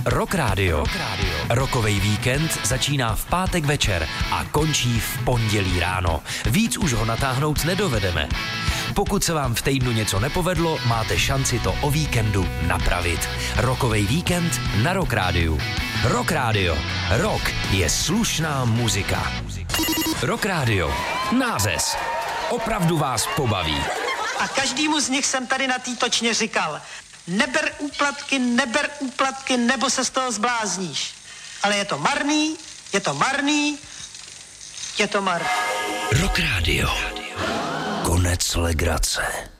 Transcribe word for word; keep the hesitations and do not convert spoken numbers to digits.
Rock Radio. Rockovej víkend začíná v pátek večer a končí v pondělí ráno. Víc už ho natáhnout nedovedeme. Pokud se vám v týdnu něco nepovedlo, máte šanci to o víkendu napravit. Rockovej víkend na Rock Radio. Rock Radio. Rock je slušná muzika. Rock Radio. Nářez. Opravdu vás pobaví. A každému z nich jsem tady na té točně říkal, neber úplatky, neber úplatky, nebo se z toho zblázníš. Ale je to marný, je to marný, je to marný. Rock Radio. Konec legrace.